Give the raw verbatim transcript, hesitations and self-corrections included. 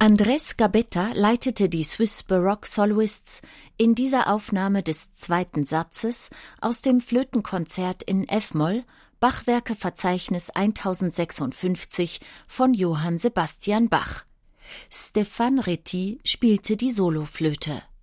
Andrés Gabetta leitete die Swiss Baroque Soloists in dieser Aufnahme des zweiten Satzes aus dem Flötenkonzert in F-Moll, Bachwerkeverzeichnis tausendsechsundfünfzig von Johann Sebastian Bach. Stéphane Retty spielte die Soloflöte.